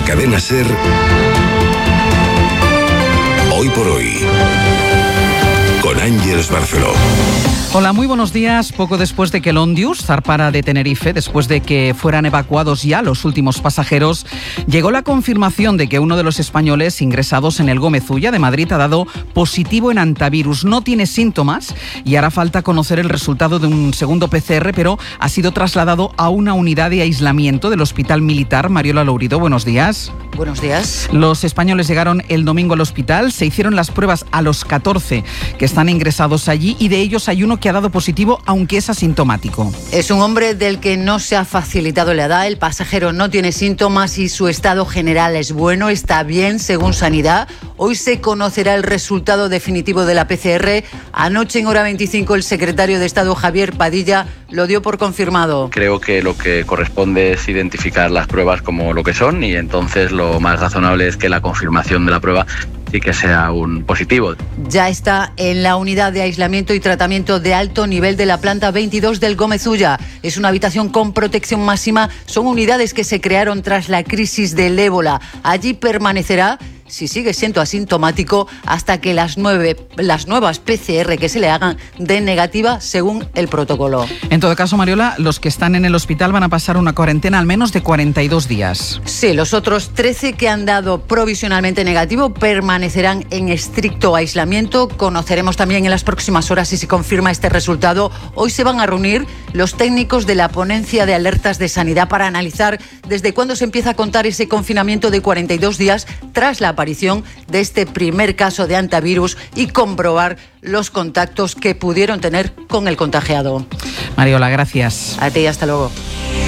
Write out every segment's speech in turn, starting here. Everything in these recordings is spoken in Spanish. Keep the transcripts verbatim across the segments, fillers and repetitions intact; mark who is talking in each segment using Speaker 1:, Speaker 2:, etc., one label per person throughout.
Speaker 1: Cadena SER, Hoy por Hoy, con Ángeles Barceló.
Speaker 2: Hola, muy buenos días. Poco después de que el Ondius zarpara de Tenerife, después de que fueran evacuados ya los últimos pasajeros, llegó la confirmación de que uno de los españoles ingresados en el Gómez Ulla de Madrid ha dado positivo en hantavirus. No tiene síntomas y hará falta conocer el resultado de un segundo P C R, pero ha sido trasladado a una unidad de aislamiento del Hospital Militar. Mariola Lourido, buenos días.
Speaker 3: Buenos días.
Speaker 2: Los españoles llegaron el domingo al hospital, se hicieron las pruebas a los catorce que están ingresados allí y de ellos hay uno que ha dado positivo, aunque es asintomático.
Speaker 3: Es un hombre del que no se ha facilitado la edad, el pasajero no tiene síntomas y su estado general es bueno, está bien según Sanidad. Hoy se conocerá el resultado definitivo de la P C R. Anoche en hora veinticinco el secretario de Estado Javier Padilla lo dio por confirmado.
Speaker 4: Creo que lo que corresponde es identificar las pruebas como lo que son y entonces lo más razonable es que la confirmación de la prueba sí que sea un positivo.
Speaker 3: Ya está en la unidad de aislamiento y tratamiento de alto nivel de la planta veintidós del Gómez Ulla. Es una habitación con protección máxima. Son unidades que se crearon tras la crisis del ébola. Allí permanecerá, si sigue siendo asintomático, hasta que las, nueve, las nuevas P C R que se le hagan den negativa según el protocolo.
Speaker 2: En todo caso, Mariola, los que están en el hospital van a pasar una cuarentena al menos de cuarenta y dos días.
Speaker 3: Sí, los otros trece que han dado provisionalmente negativo permanecerán en estricto aislamiento. Conoceremos también en las próximas horas si se confirma este resultado. Hoy se van a reunir los técnicos de la ponencia de alertas de sanidad para analizar desde cuándo se empieza a contar ese confinamiento de cuarenta y dos días tras la aparición de este primer caso de hantavirus y comprobar los contactos que pudieron tener con el contagiado.
Speaker 2: Mariola, gracias.
Speaker 3: A ti, hasta luego.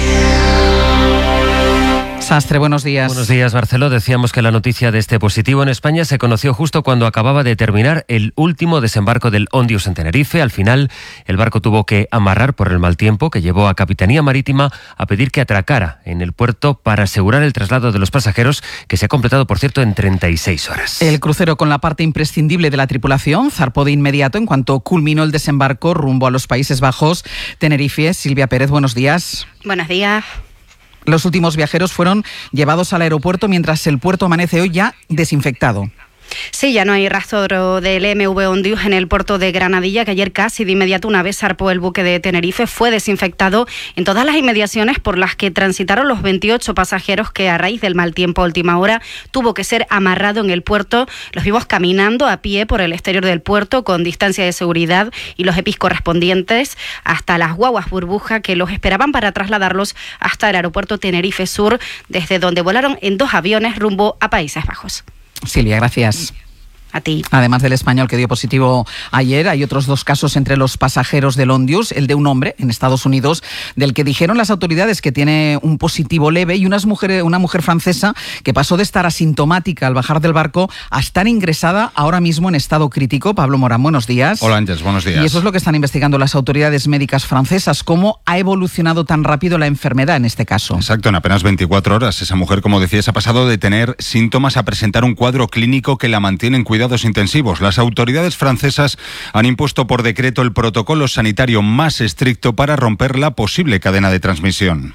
Speaker 2: Sastre, buenos días.
Speaker 5: Buenos días, Barceló. Decíamos que la noticia de este positivo en España se conoció justo cuando acababa de terminar el último desembarco del Ondius en Tenerife. Al final, el barco tuvo que amarrar por el mal tiempo que llevó a Capitanía Marítima a pedir que atracara en el puerto para asegurar el traslado de los pasajeros, que se ha completado, por cierto, en treinta y seis horas.
Speaker 2: El crucero con la parte imprescindible de la tripulación zarpó de inmediato en cuanto culminó el desembarco rumbo a los Países Bajos. Tenerife, Silvia Pérez, buenos días.
Speaker 6: Buenos días.
Speaker 2: Los últimos viajeros fueron llevados al aeropuerto mientras el puerto amanece hoy ya desinfectado.
Speaker 6: Sí, ya no hay rastro del M V Ondius en el puerto de Granadilla, que ayer casi de inmediato, una vez zarpó el buque de Tenerife, fue desinfectado en todas las inmediaciones por las que transitaron los veintiocho pasajeros que a raíz del mal tiempo a última hora tuvo que ser amarrado en el puerto. Los vimos caminando a pie por el exterior del puerto con distancia de seguridad y los EPIs correspondientes hasta las guaguas burbuja que los esperaban para trasladarlos hasta el aeropuerto Tenerife Sur, desde donde volaron en dos aviones rumbo a Países Bajos.
Speaker 2: Silvia, gracias.
Speaker 6: A ti.
Speaker 2: Además del español que dio positivo ayer, hay otros dos casos entre los pasajeros del Ondius, el de un hombre en Estados Unidos, del que dijeron las autoridades que tiene un positivo leve, y unas mujeres, una mujer francesa que pasó de estar asintomática al bajar del barco a estar ingresada ahora mismo en estado crítico. Pablo Morán, buenos días.
Speaker 7: Hola, Ángeles, buenos días.
Speaker 2: Y eso es lo que están investigando las autoridades médicas francesas, cómo ha evolucionado tan rápido la enfermedad en este caso.
Speaker 7: Exacto, en apenas veinticuatro horas. Esa mujer, como decías, ha pasado de tener síntomas a presentar un cuadro clínico que la mantiene en cuidados intensivos. Las autoridades francesas han impuesto por decreto el protocolo sanitario más estricto para romper la posible cadena de transmisión.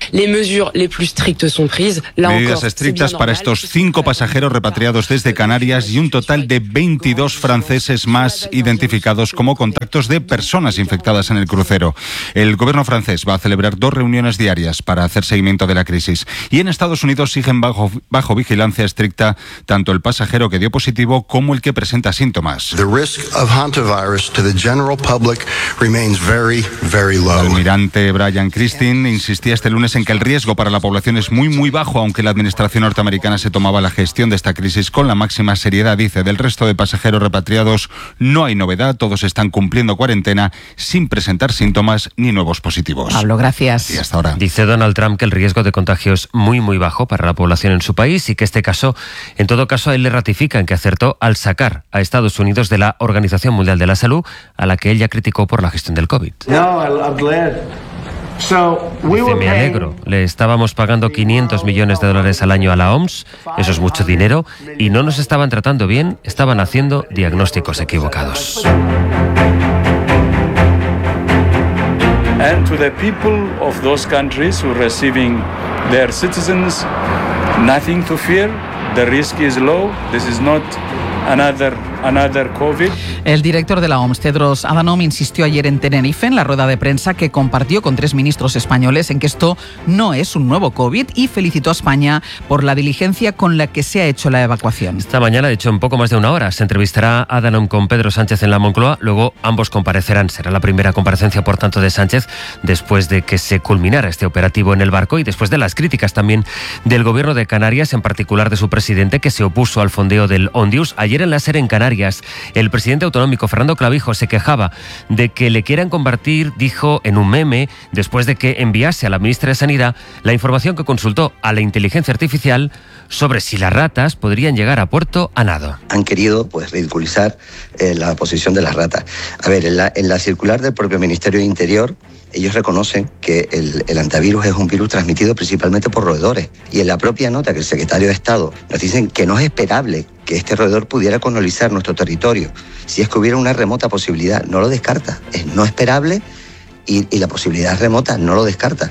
Speaker 7: Medidas estrictas para estos cinco pasajeros repatriados desde Canarias y un total de veintidós franceses más identificados como contactos de personas infectadas en el crucero. El gobierno francés va a celebrar dos reuniones diarias para hacer seguimiento de la crisis. Y en Estados Unidos siguen bajo, bajo vigilancia estricta tanto el pasajero que dio positivo como el que presenta síntomas.
Speaker 8: The risk of hantavirus to the general public remains very, very low.
Speaker 7: El almirante Brian Christine insistía este lunes en que el riesgo para la población es muy, muy bajo, aunque la administración norteamericana se tomaba la gestión de esta crisis con la máxima seriedad. Dice, del resto de pasajeros repatriados no hay novedad, todos están cumpliendo cuarentena sin presentar síntomas ni nuevos positivos.
Speaker 2: Pablo, gracias.
Speaker 7: Y hasta ahora.
Speaker 5: Dice Donald Trump que el riesgo de contagio es muy, muy bajo para la población en su país y que este caso, en todo caso, a él le ratifican que acertó al sacar a Estados Unidos de la Organización Mundial de la Salud, a la que ella criticó por la gestión del COVID. Dice, me alegro, le estábamos pagando quinientos millones de dólares al año a la O M S, eso es mucho dinero, y no nos estaban tratando bien, estaban haciendo diagnósticos equivocados.
Speaker 9: And to the people of those countries who are receiving their citizens, Nothing to fear. The risk is low. This is not another another COVID.
Speaker 2: El director de la O M S, Tedros Adhanom, insistió ayer en Tenerife en la rueda de prensa que compartió con tres ministros españoles en que esto no es un nuevo COVID y felicitó a España por la diligencia con la que se ha hecho la evacuación.
Speaker 5: Esta mañana, de hecho, en poco más de una hora, se entrevistará Adhanom con Pedro Sánchez en la Moncloa. Luego ambos comparecerán. Será la primera comparecencia, por tanto, de Sánchez después de que se culminara este operativo en el barco y después de las críticas también del Gobierno de Canarias, en particular de su presidente, que se opuso al fondeo del Ondius. Ayer en la SER en Canarias, el presidente autonómico Fernando Clavijo se quejaba de que le quieran compartir, dijo en un meme, después de que enviase a la ministra de Sanidad la información que consultó a la inteligencia artificial sobre si las ratas podrían llegar a puerto a nado.
Speaker 10: Han querido pues ridiculizar eh, la posición de las ratas. A ver, en la, en la circular del propio Ministerio de Interior, ellos reconocen que el, el antivirus es un virus transmitido principalmente por roedores. Y en la propia nota que el secretario de Estado nos dicen que no es esperable que este roedor pudiera colonizar nuestro territorio. Si es que hubiera una remota posibilidad, no lo descarta. Es no esperable y, y la posibilidad remota no lo descarta.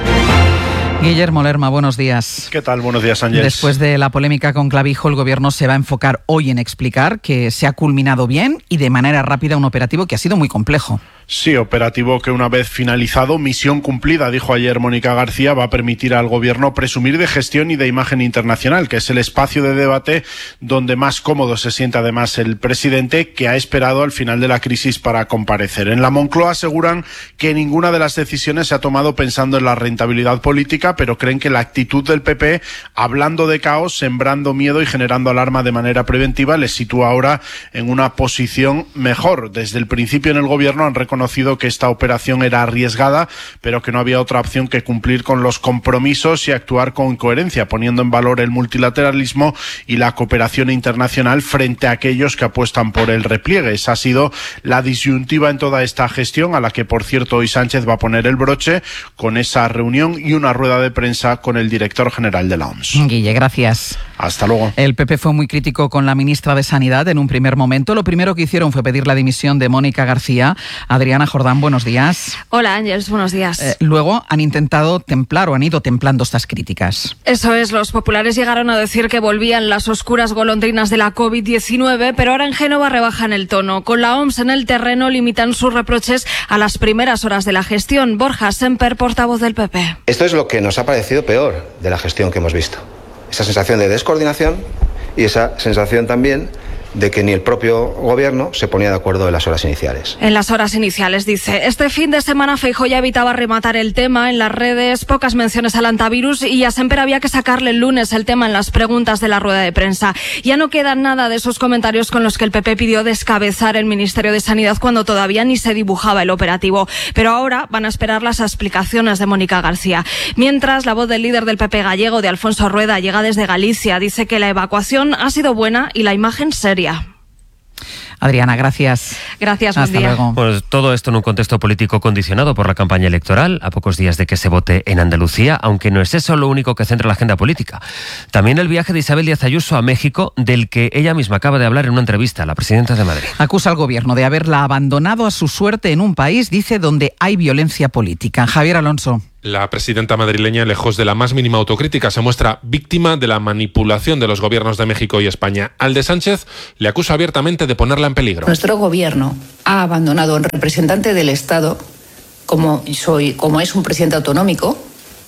Speaker 2: Guillermo Lerma, buenos días.
Speaker 11: ¿Qué tal? Buenos días, Ángeles.
Speaker 2: Después de la polémica con Clavijo, el Gobierno se va a enfocar hoy en explicar que se ha culminado bien y de manera rápida un operativo que ha sido muy complejo.
Speaker 11: Sí, operativo que una vez finalizado, misión cumplida, dijo ayer Mónica García, va a permitir al Gobierno presumir de gestión y de imagen internacional, que es el espacio de debate donde más cómodo se siente además el presidente, que ha esperado al final de la crisis para comparecer. En la Moncloa aseguran que ninguna de las decisiones se ha tomado pensando en la rentabilidad política, pero creen que la actitud del P P, hablando de caos, sembrando miedo y generando alarma de manera preventiva, les sitúa ahora en una posición mejor. Desde el principio en el Gobierno han reconocido conocido que esta operación era arriesgada, pero que no había otra opción que cumplir con los compromisos y actuar con coherencia, poniendo en valor el multilateralismo y la cooperación internacional frente a aquellos que apuestan por el repliegue. Esa ha sido la disyuntiva en toda esta gestión, a la que, por cierto, hoy Sánchez va a poner el broche con esa reunión y una rueda de prensa con el director general de la O M S.
Speaker 2: Guille, gracias.
Speaker 11: Hasta luego.
Speaker 2: El P P fue muy crítico con la ministra de Sanidad en un primer momento. Lo primero que hicieron fue pedir la dimisión de Mónica García. Adriana Jordán, buenos días.
Speaker 12: Hola, Ángeles, buenos días.
Speaker 2: Eh, luego han intentado templar o han ido templando estas críticas.
Speaker 12: Eso es, los populares llegaron a decir que volvían las oscuras golondrinas de la COVID diecinueve, pero ahora en Génova rebajan el tono. Con la O M S en el terreno limitan sus reproches a las primeras horas de la gestión. Borja Semper, portavoz del P P.
Speaker 13: Esto es lo que nos ha parecido peor de la gestión que hemos visto. Esa sensación de descoordinación y esa sensación también de que ni el propio gobierno se ponía de acuerdo en las horas iniciales.
Speaker 12: En las horas iniciales, dice. Este fin de semana Feijóo ya evitaba rematar el tema en las redes, pocas menciones al antivirus, y a Semper había que sacarle el lunes el tema en las preguntas de la rueda de prensa. Ya no queda nada de esos comentarios con los que el P P pidió descabezar el Ministerio de Sanidad cuando todavía ni se dibujaba el operativo. Pero ahora van a esperar las explicaciones de Mónica García. Mientras, la voz del líder del P P gallego, de Alfonso Rueda, llega desde Galicia. Dice que la evacuación ha sido buena y la imagen seria.
Speaker 2: Adriana, gracias.
Speaker 12: Gracias,
Speaker 2: buen
Speaker 12: buen día.
Speaker 2: Luego.
Speaker 5: Pues todo esto en un contexto político condicionado por la campaña electoral, a pocos días de que se vote en Andalucía, aunque no es eso lo único que centra la agenda política. También el viaje de Isabel Díaz Ayuso a México, del que ella misma acaba de hablar en una entrevista a la presidenta de Madrid.
Speaker 2: Acusa al gobierno de haberla abandonado a su suerte en un país, dice, donde hay violencia política. Javier Alonso.
Speaker 14: La presidenta madrileña, lejos de la más mínima autocrítica, se muestra víctima de la manipulación de los gobiernos de México y España. Al de Sánchez le acusa abiertamente de ponerla en peligro.
Speaker 15: Nuestro gobierno ha abandonado a un representante del Estado, como soy, como es un presidente autonómico,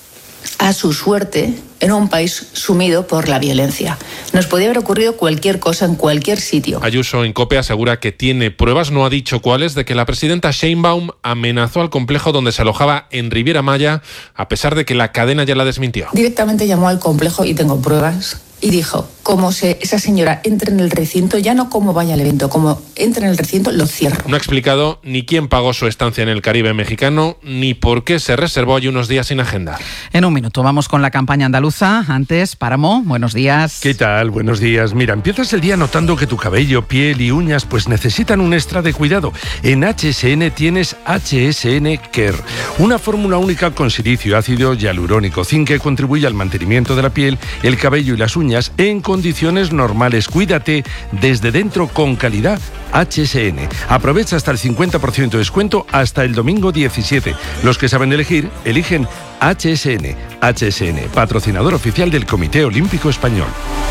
Speaker 15: a su suerte en un país sumido por la violencia. Nos podía haber ocurrido cualquier cosa en cualquier sitio.
Speaker 14: Ayuso en COPE asegura que tiene pruebas, no ha dicho cuáles, de que la presidenta Sheinbaum amenazó al complejo donde se alojaba en Riviera Maya, a pesar de que la cadena ya la desmintió.
Speaker 15: Directamente llamó al complejo, y tengo pruebas, y dijo, como se, esa señora entre en el recinto, ya no como vaya al evento, como entre en el recinto, lo cierro.
Speaker 14: No ha explicado ni quién pagó su estancia en el Caribe mexicano, ni por qué se reservó allí unos días sin agenda.
Speaker 2: En un minuto vamos con la campaña andaluza. Antes, Páramo, buenos días.
Speaker 16: ¿Qué tal? Buenos días. Mira, empiezas el día notando que tu cabello, piel y uñas pues necesitan un extra de cuidado. En H S N tienes H S N Care, una fórmula única con silicio, ácido hialurónico, zinc, que contribuye al mantenimiento de la piel, el cabello y las uñas en condiciones condiciones normales. Cuídate desde dentro con calidad H S N. Aprovecha hasta el cincuenta por ciento de descuento hasta el domingo diecisiete. Los que saben elegir, eligen H S N. H S N, patrocinador oficial del Comité Olímpico Español.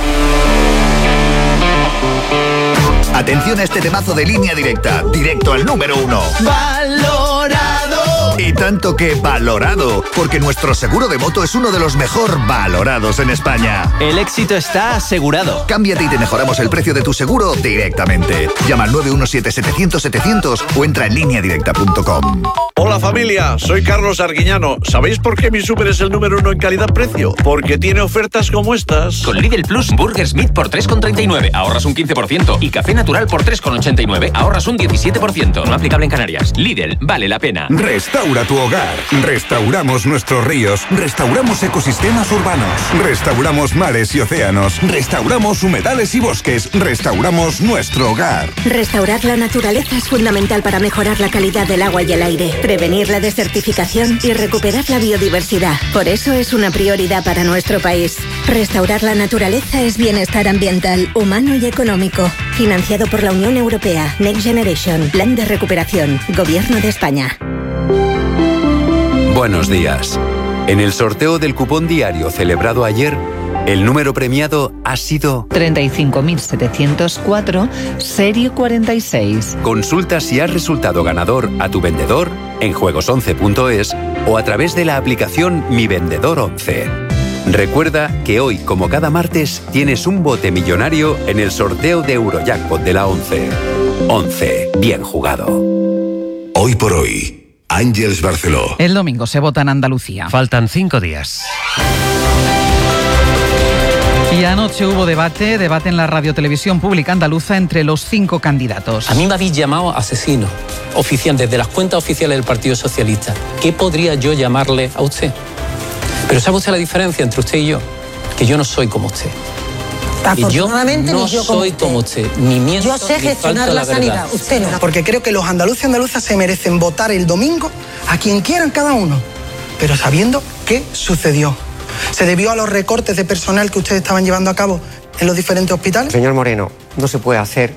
Speaker 17: Atención a este temazo de Línea Directa, directo al número uno. ¡Valorado! Y tanto que valorado, porque nuestro seguro de moto es uno de los mejor valorados en España.
Speaker 18: El éxito está asegurado.
Speaker 17: Cámbiate y te mejoramos el precio de tu seguro directamente. Llama al nueve uno siete, setecientos, setecientos o entra en línea directa punto com.
Speaker 19: Hola familia, soy Carlos Arguiñano. ¿Sabéis por qué mi súper es el número uno en calidad-precio? Porque tiene ofertas como estas.
Speaker 20: Con Lidl Plus, Burger Smith por tres con treinta y nueve, ahorras un quince por ciento. Y Café Natural por tres con ochenta y nueve, ahorras un diecisiete por ciento. No aplicable en Canarias. Lidl, vale la pena.
Speaker 1: Restaura tu hogar. Restauramos nuestros ríos. Restauramos ecosistemas urbanos. Restauramos mares y océanos. Restauramos humedales y bosques. Restauramos nuestro hogar.
Speaker 21: Restaurar la naturaleza es fundamental para mejorar la calidad del agua y el aire, prevenir la desertificación y recuperar la biodiversidad. Por eso es una prioridad para nuestro país. Restaurar la naturaleza es bienestar ambiental, humano y económico. Financiado por la Unión Europea. Next Generation. Plan de recuperación. Gobierno de España.
Speaker 22: Buenos días. En el sorteo del cupón diario celebrado ayer, el número premiado ha sido
Speaker 23: treinta y cinco mil setecientos cuatro, serie cuarenta y seis.
Speaker 22: Consulta si has resultado ganador a tu vendedor en juegos once punto es o a través de la aplicación Mi Vendedor once. Recuerda que hoy, como cada martes, tienes un bote millonario en el sorteo de Eurojackpot de la once. once. Bien jugado.
Speaker 1: Hoy por hoy, Ángeles Barceló.
Speaker 2: El domingo se vota en Andalucía.
Speaker 5: Faltan cinco días.
Speaker 2: Y anoche hubo debate, debate en la radiotelevisión pública andaluza entre los cinco candidatos.
Speaker 24: A mí me habéis llamado asesino oficial desde las cuentas oficiales del Partido Socialista. ¿Qué podría yo llamarle a usted? Pero ¿sabe usted la diferencia entre usted y yo? Que yo no soy como usted.
Speaker 25: Afortunadamente,
Speaker 24: yo no
Speaker 25: ni yo
Speaker 24: soy como usted. Como usted. Ni miento,
Speaker 25: yo sé
Speaker 24: ni
Speaker 25: gestionar
Speaker 24: falta
Speaker 25: la,
Speaker 24: la
Speaker 25: sanidad,
Speaker 24: verdad.
Speaker 25: usted no.
Speaker 26: Porque creo que los andaluces y andaluzas se merecen votar el domingo a quien quieran cada uno, pero sabiendo qué sucedió. ¿Se debió a los recortes de personal que ustedes estaban llevando a cabo en los diferentes hospitales?
Speaker 27: Señor Moreno, no se puede hacer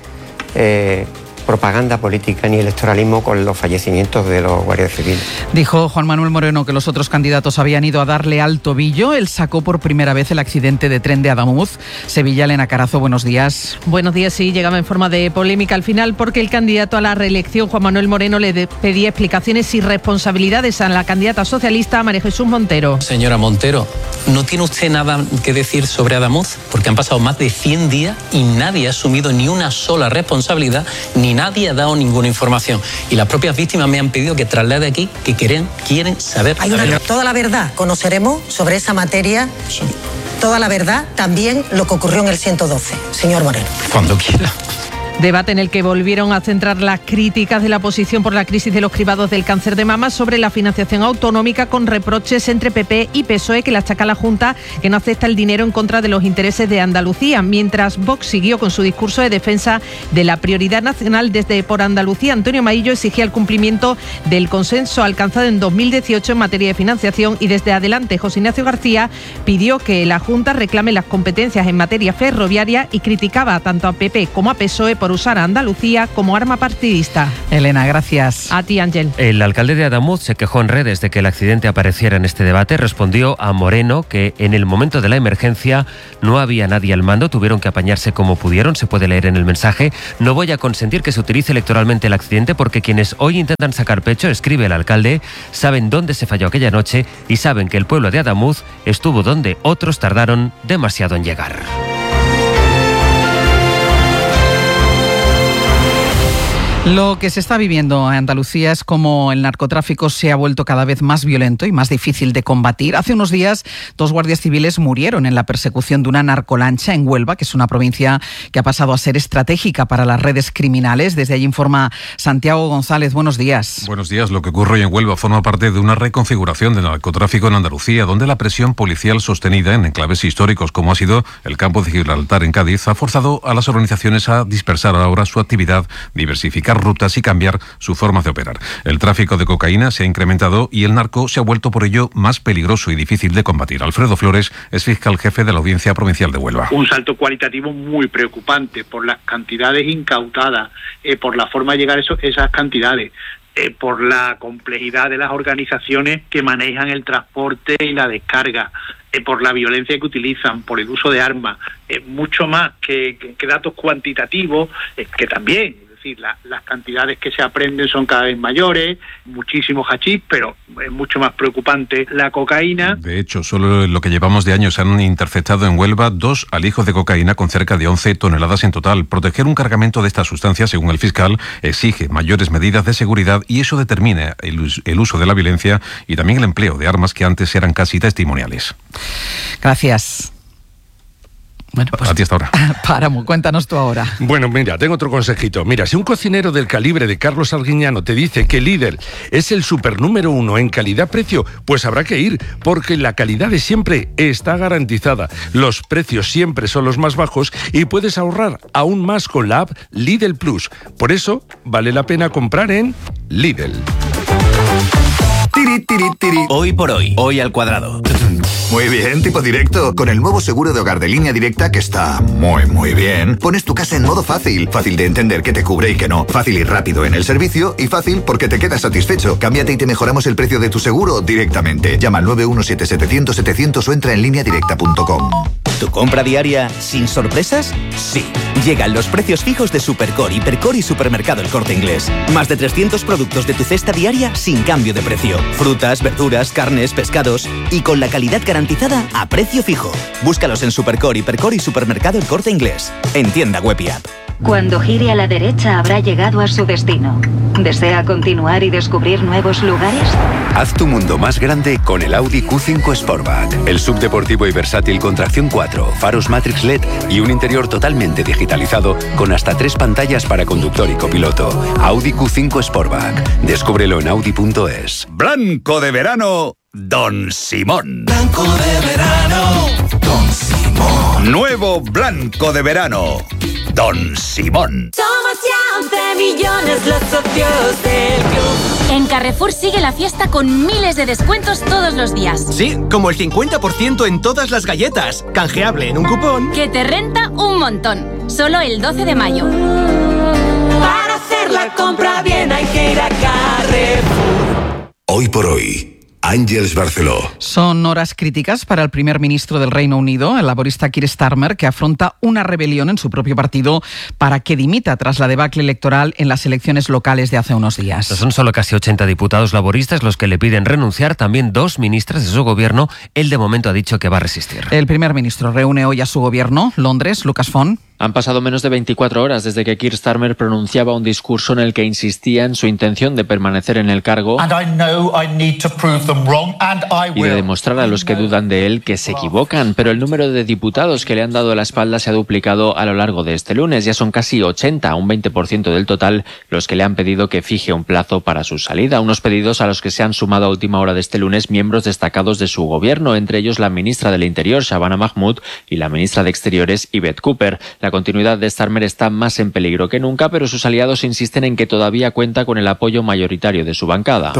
Speaker 27: eh, propaganda política ni electoralismo con los fallecimientos de los guardias civiles.
Speaker 2: Dijo Juan Manuel Moreno que los otros candidatos habían ido a darle al tobillo. Él sacó por primera vez el accidente de tren de Adamuz. Sevilla, Elena Carazo, buenos días.
Speaker 28: Buenos días, sí, llegaba en forma de polémica al final porque el candidato a la reelección, Juan Manuel Moreno, le de- pedía explicaciones y responsabilidades a la candidata socialista María Jesús Montero.
Speaker 24: Señora Montero, ¿no tiene usted nada que decir sobre Adamuz? Porque han pasado más de cien días y nadie ha asumido ni una sola responsabilidad, ni nadie ha dado ninguna información. Y las propias víctimas me han pedido que traslade aquí que quieren, quieren saber.
Speaker 25: Hay una, toda la verdad conoceremos sobre esa materia, toda la verdad, también lo que ocurrió en el ciento doce, señor Moreno.
Speaker 24: Cuando quiera.
Speaker 28: Debate en el que volvieron a centrar las críticas de la oposición por la crisis de los cribados del cáncer de mama sobre la financiación autonómica, con reproches entre P P y P S O E que le achaca a la Junta que no acepta el dinero en contra de los intereses de Andalucía, mientras Vox siguió con su discurso de defensa de la prioridad nacional. Desde Por Andalucía, Antonio Maillo exigía el cumplimiento del consenso alcanzado en dos mil dieciocho en materia de financiación, y desde Adelante, José Ignacio García pidió que la Junta reclame las competencias en materia ferroviaria y criticaba tanto a P P como a P S O E por usar a Andalucía como arma partidista.
Speaker 2: Elena, gracias.
Speaker 28: A ti, Ángel.
Speaker 5: El alcalde de Adamuz se quejó en redes de que el accidente apareciera en este debate. Respondió a Moreno que en el momento de la emergencia no había nadie al mando, tuvieron que apañarse como pudieron, se puede leer en el mensaje. No voy a consentir que se utilice electoralmente el accidente porque quienes hoy intentan sacar pecho, escribe el alcalde, saben dónde se falló aquella noche y saben que el pueblo de Adamuz estuvo donde otros tardaron demasiado en llegar.
Speaker 2: Lo que se está viviendo en Andalucía es como el narcotráfico se ha vuelto cada vez más violento y más difícil de combatir. Hace unos días, dos guardias civiles murieron en la persecución de una narcolancha en Huelva, que es una provincia que ha pasado a ser estratégica para las redes criminales. Desde allí informa Santiago González. Buenos días.
Speaker 29: Buenos días. Lo que ocurre hoy en Huelva forma parte de una reconfiguración del narcotráfico en Andalucía, donde la presión policial sostenida en enclaves históricos, como ha sido el campo de Gibraltar en Cádiz, ha forzado a las organizaciones a dispersar ahora su actividad diversificada. diversificar rutas y cambiar su forma de operar. El tráfico de cocaína se ha incrementado y el narco se ha vuelto por ello más peligroso y difícil de combatir. Alfredo Flores es fiscal jefe de la Audiencia Provincial de Huelva.
Speaker 3: Un salto cualitativo muy preocupante por las cantidades incautadas, eh, por la forma de llegar a eso, esas cantidades. Eh, por la complejidad de las organizaciones que manejan el transporte y la descarga, eh, por la violencia que utilizan, por el uso de armas, eh, mucho más que, que, que datos cuantitativos, eh, que también, es decir, la, las cantidades que se aprenden son cada vez mayores, muchísimo hachís, pero es mucho más preocupante la cocaína.
Speaker 29: De hecho, solo en lo que llevamos de años se han interceptado en Huelva dos alijos de cocaína con cerca de once toneladas en total. Proteger un cargamento de esta sustancia, según el fiscal, exige mayores medidas de seguridad y eso determina el, el uso de la violencia y también el empleo de armas que antes eran casi testimoniales.
Speaker 2: Gracias. Bueno, pues,
Speaker 16: a ti hasta ahora.
Speaker 2: Páramo, cuéntanos tú ahora.
Speaker 16: Bueno, mira, tengo otro consejito. Mira, si un cocinero del calibre de Carlos Arguiñano te dice que Lidl es el super número uno en calidad-precio, pues habrá que ir, porque la calidad de siempre está garantizada. Los precios siempre son los más bajos y puedes ahorrar aún más con la app Lidl Plus. Por eso, vale la pena comprar en Lidl.
Speaker 17: Tiri, tiri, tiri.
Speaker 18: Hoy por hoy, hoy al cuadrado.
Speaker 17: Muy bien, tipo directo. Con el nuevo seguro de hogar de Línea Directa, que está muy, muy bien, pones tu casa en modo fácil. Fácil de entender que te cubre y que no. Fácil y rápido en el servicio y fácil porque te quedas satisfecho. Cámbiate y te mejoramos el precio de tu seguro directamente. Llama al nueve uno siete setecientos setecientos o entra en línea directa punto com.
Speaker 18: ¿Tu compra diaria sin sorpresas? Sí. Llegan los precios fijos de Supercore, Hipercore y Supermercado El Corte Inglés. Más de trescientos productos de tu cesta diaria sin cambio de precio. Frutas, verduras, carnes, pescados y con la calidad garantizada a precio fijo. Búscalos en Supercore, Hipercore y Supermercado El Corte Inglés. En tienda web y app.
Speaker 4: Cuando gire a la derecha habrá llegado a su destino. ¿Desea continuar y descubrir nuevos lugares?
Speaker 22: Haz tu mundo más grande con el Audi Q cinco Sportback. El subdeportivo y versátil con tracción cuatro, faros Matrix L E D y un interior totalmente digitalizado con hasta tres pantallas para conductor y copiloto. Audi Q cinco Sportback. Descúbrelo en audi punto es.
Speaker 17: Blanco de verano, Don Simón.
Speaker 6: Blanco de verano, Don Simón.
Speaker 17: Nuevo Blanco de verano, Don Simón.
Speaker 7: Somos ya once millones los socios del club.
Speaker 8: En Carrefour sigue la fiesta con miles de descuentos todos los días.
Speaker 9: Sí, como el cincuenta por ciento en todas las galletas. Canjeable en un cupón
Speaker 8: que te renta un montón. Solo el doce de mayo.
Speaker 7: Para hacer la compra bien hay que ir a Carrefour.
Speaker 10: Hoy por hoy, Àngels Barceló.
Speaker 2: Son horas críticas para el primer ministro del Reino Unido, el laborista Keir Starmer, que afronta una rebelión en su propio partido para que dimita tras la debacle electoral en las elecciones locales de hace unos días.
Speaker 5: No son solo casi ochenta diputados laboristas los que le piden renunciar, también dos ministras de su gobierno. Él de momento ha dicho que va a resistir.
Speaker 2: El primer ministro reúne hoy a su gobierno, Londres, Lucas Font.
Speaker 11: Han pasado menos de veinticuatro horas desde que Keir Starmer pronunciaba un discurso en el que insistía en su intención de permanecer en el cargo y de demostrar a los que dudan de él que se equivocan. Pero el número de diputados que le han dado la espalda se ha duplicado a lo largo de este lunes. Ya son casi ochenta, un veinte por ciento del total, los que le han pedido que fije un plazo para su salida. Unos pedidos a los que se han sumado a última hora de este lunes miembros destacados de su gobierno, entre ellos la ministra del Interior, Shabana Mahmood, y la ministra de Exteriores, Yvette Cooper. La continuidad de Starmer está más en peligro que nunca, pero sus aliados insisten en que todavía cuenta con el apoyo mayoritario de su bancada.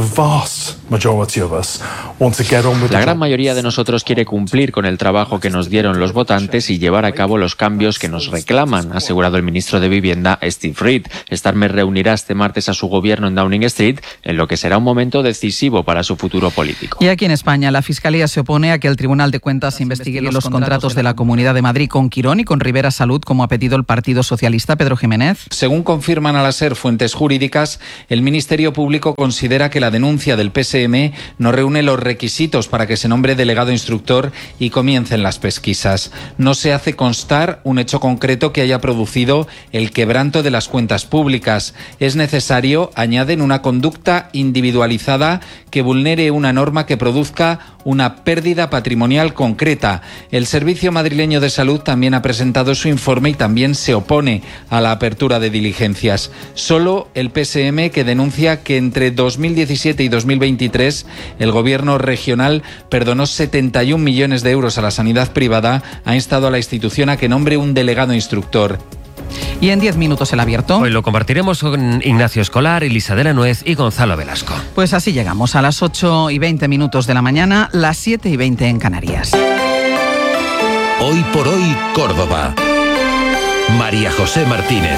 Speaker 11: La gran mayoría de nosotros quiere cumplir con el trabajo que nos dieron los votantes y llevar a cabo los cambios que nos reclaman, ha asegurado el ministro de Vivienda, Steve Reed. Starmer reunirá este martes a su gobierno en Downing Street, en lo que será un momento decisivo para su futuro político.
Speaker 2: Y aquí en España, la Fiscalía se opone a que el Tribunal de Cuentas investigue los contratos de la Comunidad de Madrid con Quirón y con Rivera Salud, como ha pedido el Partido Socialista. Pedro Jiménez.
Speaker 13: Según confirman a la SER fuentes jurídicas, el Ministerio Público considera que la denuncia del P S M no reúne los requisitos para que se nombre delegado instructor y comiencen las pesquisas. No se hace constar un hecho concreto que haya producido el quebranto de las cuentas públicas. Es necesario, añaden, una conducta individualizada que vulnere una norma que produzca una pérdida patrimonial concreta. El Servicio Madrileño de Salud también ha presentado su informe y también se opone a la apertura de diligencias. Solo el P S M, que denuncia que entre dos mil diecisiete y dos mil veintitrés el gobierno regional perdonó setenta y un millones de euros a la sanidad privada, ha instado a la institución a que nombre un delegado instructor.
Speaker 2: Y en diez minutos el abierto.
Speaker 5: Hoy lo compartiremos con Ignacio Escolar, Elisa de la Nuez y Gonzalo Velasco.
Speaker 2: Pues así llegamos a las ocho y veinte minutos de la mañana, las siete y veinte en Canarias.
Speaker 10: Hoy por hoy, Córdoba. María José Martínez.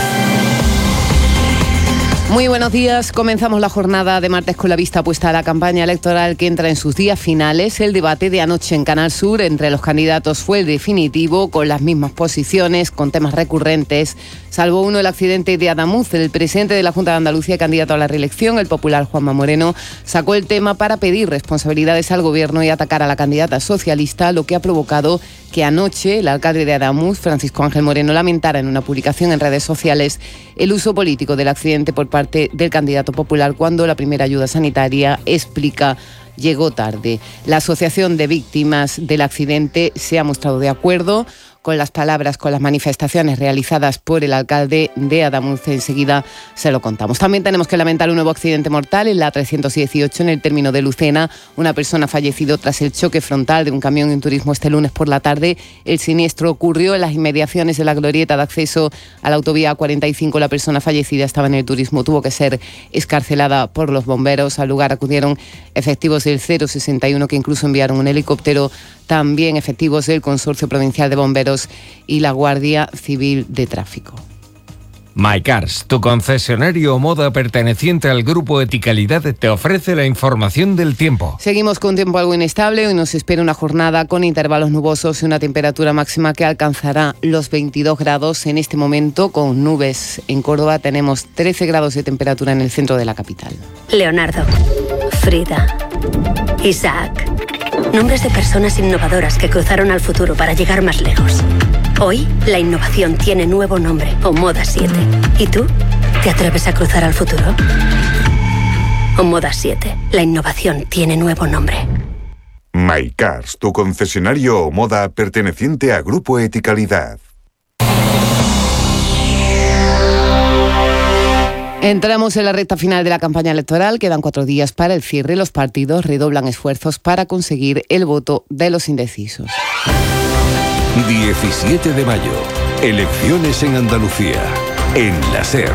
Speaker 1: Muy buenos días. Comenzamos la jornada de martes con la vista puesta a la campaña electoral que entra en sus días finales. El debate de anoche en Canal Sur entre los candidatos fue el definitivo, con las mismas posiciones, con temas recurrentes, salvo uno, el accidente de Adamuz. El presidente de la Junta de Andalucía, candidato a la reelección, el popular Juanma Moreno, sacó el tema para pedir responsabilidades al gobierno y atacar a la candidata socialista, lo que ha provocado que anoche el alcalde de Adamuz, Francisco Ángel Moreno, lamentara en una publicación en redes sociales el uso político del accidente por parte del candidato popular cuando la primera ayuda sanitaria, explica, llegó tarde. La Asociación de Víctimas del Accidente se ha mostrado de acuerdo con las palabras, con las manifestaciones realizadas por el alcalde de Adamuz. Enseguida se lo contamos. También tenemos que lamentar un nuevo accidente mortal en la trescientos dieciocho en el término de Lucena. Una persona ha fallecido tras el choque frontal de un camión en turismo este lunes por la tarde. El siniestro ocurrió en las inmediaciones de la glorieta de acceso a la autovía cuarenta y cinco. La persona fallecida estaba en el turismo, tuvo que ser excarcelada por los bomberos. Al lugar acudieron efectivos del cero sesenta y uno, que incluso enviaron un helicóptero, también efectivos del Consorcio Provincial de Bomberos y la Guardia Civil de Tráfico.
Speaker 12: MyCars, tu concesionario moda perteneciente al grupo Eticalidad, te ofrece la información del tiempo.
Speaker 1: Seguimos con tiempo algo inestable. Hoy nos espera una jornada con intervalos nubosos y una temperatura máxima que alcanzará los veintidós grados. En este momento, con nubes en Córdoba, tenemos trece grados de temperatura en el centro de la capital.
Speaker 14: Leonardo, Frida, Isaac. Nombres de personas innovadoras que cruzaron al futuro para llegar más lejos. Hoy, la innovación tiene nuevo nombre, Omoda siete. ¿Y tú? ¿Te atreves a cruzar al futuro? Omoda siete. La innovación tiene nuevo nombre.
Speaker 15: MyCars, tu concesionario Omoda perteneciente a Grupo Eticalidad.
Speaker 1: Entramos en la recta final de la campaña electoral. Quedan cuatro días para el cierre. Los partidos redoblan esfuerzos para conseguir el voto de los indecisos.
Speaker 10: diecisiete de mayo. Elecciones en Andalucía. En la SER.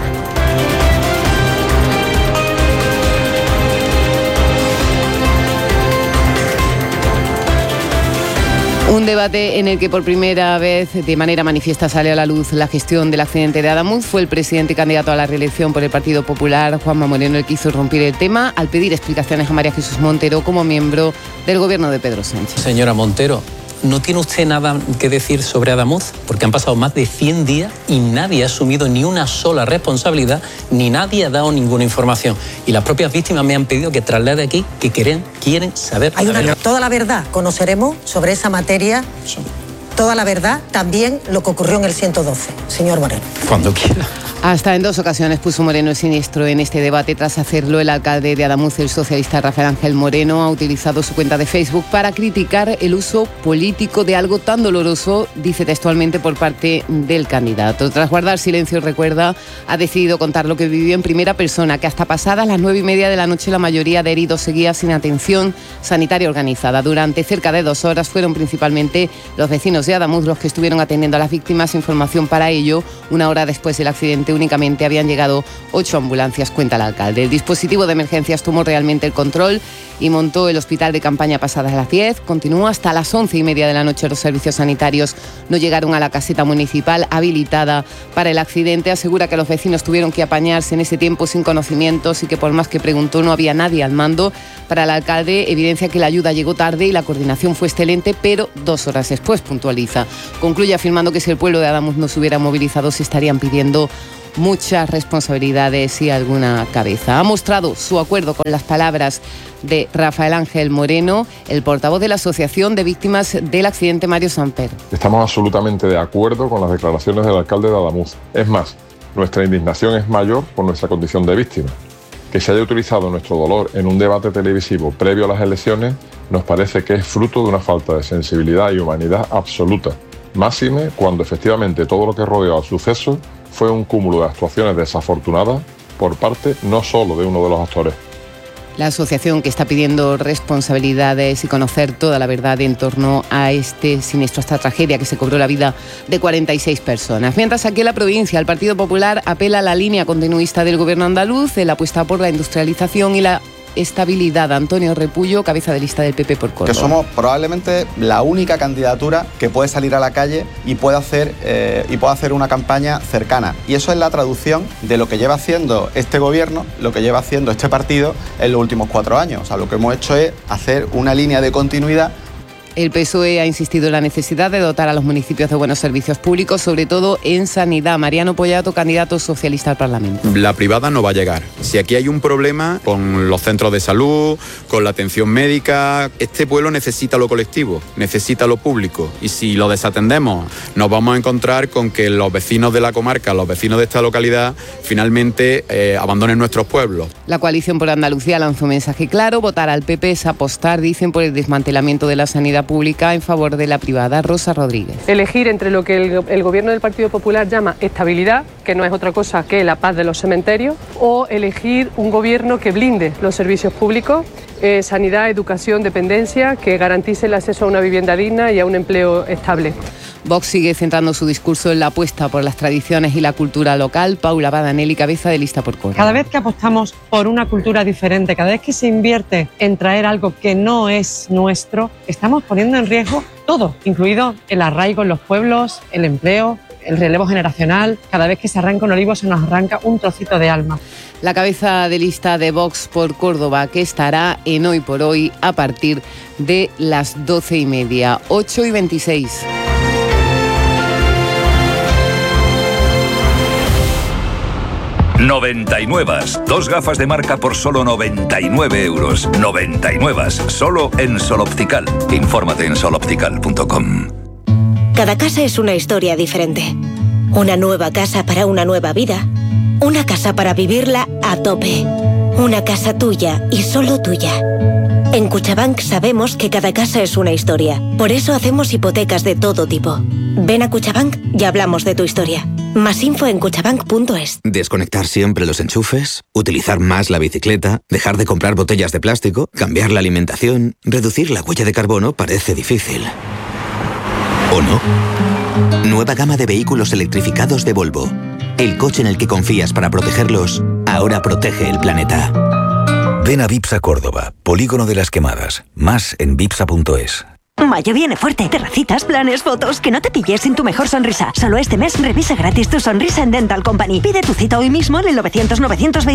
Speaker 1: Un debate en el que por primera vez de manera manifiesta sale a la luz la gestión del accidente de Adamuz. Fue el presidente y candidato a la reelección por el Partido Popular, Juanma Moreno, el que hizo romper el tema al pedir explicaciones a María Jesús Montero como miembro del gobierno de Pedro Sánchez.
Speaker 24: Señora Montero, ¿no tiene usted nada que decir sobre Adamuz? Porque han pasado más de cien días y nadie ha asumido ni una sola responsabilidad, ni nadie ha dado ninguna información. Y las propias víctimas me han pedido que traslade aquí que quieren, quieren saber.
Speaker 25: Hay una, toda la verdad conoceremos sobre esa materia, sí. Toda la verdad, también lo que ocurrió en el ciento doce, señor Moreno.
Speaker 24: Cuando quiera.
Speaker 1: Hasta en dos ocasiones puso Moreno el siniestro en este debate. Tras hacerlo, el alcalde de Adamuz, el socialista Rafael Ángel Moreno, ha utilizado su cuenta de Facebook para criticar el uso político de algo tan doloroso, dice textualmente, por parte del candidato. Tras guardar silencio, recuerda, ha decidido contar lo que vivió en primera persona, que hasta pasadas las nueve y media de la noche la mayoría de heridos seguía sin atención sanitaria organizada. Durante cerca de dos horas fueron principalmente los vecinos de Adamuz los que estuvieron atendiendo a las víctimas. Información para ello, una hora después del accidente únicamente habían llegado ocho ambulancias, cuenta el alcalde. El dispositivo de emergencias tomó realmente el control y montó el hospital de campaña pasadas las diez. Continuó hasta las once y media de la noche. Los servicios sanitarios no llegaron a la caseta municipal habilitada para el accidente. Asegura que los vecinos tuvieron que apañarse en ese tiempo sin conocimientos y que por más que preguntó no había nadie al mando. Para el alcalde evidencia que la ayuda llegó tarde y la coordinación fue excelente, pero dos horas después, puntualiza. Concluye afirmando que si el pueblo de Adamuz no se hubiera movilizado se estarían pidiendo muchas responsabilidades y alguna cabeza. Ha mostrado su acuerdo con las palabras de Rafael Ángel Moreno, el portavoz de la Asociación de Víctimas del Accidente, Mario Samper.
Speaker 19: Estamos absolutamente de acuerdo con las declaraciones del alcalde de Adamuz. Es más, nuestra indignación es mayor por nuestra condición de víctima. Que se haya utilizado nuestro dolor en un debate televisivo previo a las elecciones nos parece que es fruto de una falta de sensibilidad y humanidad absoluta. Máxime cuando efectivamente todo lo que rodeó al suceso fue un cúmulo de actuaciones desafortunadas por parte no solo de uno de los actores.
Speaker 1: La asociación que está pidiendo responsabilidades y conocer toda la verdad en torno a este siniestro, a esta tragedia que se cobró la vida de cuarenta y seis personas. Mientras aquí en la provincia el Partido Popular apela a la línea continuista del gobierno andaluz en la apuesta por la industrialización y la estabilidad. Antonio Repullo, cabeza de lista del P P por Córdoba.
Speaker 3: Que somos probablemente la única candidatura que puede salir a la calle y puede hacer, eh, y puede hacer una campaña cercana. Y eso es la traducción de lo que lleva haciendo este gobierno, lo que lleva haciendo este partido en los últimos cuatro años. O sea, lo que hemos hecho es hacer una línea de continuidad.
Speaker 1: El P S O E ha insistido en la necesidad de dotar a los municipios de buenos servicios públicos, sobre todo en sanidad. Mariano Pollato, candidato socialista al Parlamento.
Speaker 16: La privada no va a llegar. Si aquí hay un problema con los centros de salud, con la atención médica, este pueblo necesita lo colectivo, necesita lo público. Y si lo desatendemos, nos vamos a encontrar con que los vecinos de la comarca, los vecinos de esta localidad, finalmente eh, abandonen nuestros pueblos.
Speaker 1: La coalición por Andalucía lanzó un mensaje claro. Votar al P P es apostar, dicen, por el desmantelamiento de la sanidad pública en favor de la privada. Rosa Rodríguez.
Speaker 20: Elegir entre lo que el, el gobierno del Partido Popular llama estabilidad, que no es otra cosa que la paz de los cementerios, o elegir un gobierno que blinde los servicios públicos, eh, sanidad, educación, dependencia, que garantice el acceso a una vivienda digna y a un empleo estable.
Speaker 1: Vox sigue centrando su discurso en la apuesta por las tradiciones y la cultura local. Paula Badanelli, cabeza de lista por Córdoba.
Speaker 21: Cada vez que apostamos por una cultura diferente, cada vez que se invierte en traer algo que no es nuestro, estamos poniendo en riesgo todo, incluido el arraigo en los pueblos, el empleo, el relevo generacional. Cada vez que se arranca un olivo se nos arranca un trocito de alma.
Speaker 1: La cabeza de lista de Vox por Córdoba, que estará en Hoy por Hoy a partir de las doce y media, ocho y veintiséis.
Speaker 10: noventa y nueve. Dos gafas de marca por solo noventa y nueve euros. noventa y nueve. Solo en Sol Optical. Infórmate en sol optical punto com.
Speaker 23: Cada casa es una historia diferente. Una nueva casa para una nueva vida. Una casa para vivirla a tope. Una casa tuya y solo tuya. En Cuchabank sabemos que cada casa es una historia. Por eso hacemos hipotecas de todo tipo. Ven a Cuchabank y hablamos de tu historia. Más info en cuchabank punto es.
Speaker 26: Desconectar siempre los enchufes, utilizar más la bicicleta, dejar de comprar botellas de plástico, cambiar la alimentación, reducir la huella de carbono parece difícil. ¿O no? Nueva gama de vehículos electrificados de Volvo. El coche en el que confías para protegerlos, ahora protege el planeta.
Speaker 10: Ven a Vipsa Córdoba, Polígono de las Quemadas. Más en vipsa punto es.
Speaker 23: Mayo viene fuerte. Terracitas, planes, fotos. Que no te pilles sin tu mejor sonrisa. Solo este mes revisa gratis tu sonrisa en Dental Company. Pide tu cita hoy mismo en el novecientos novecientos veinte.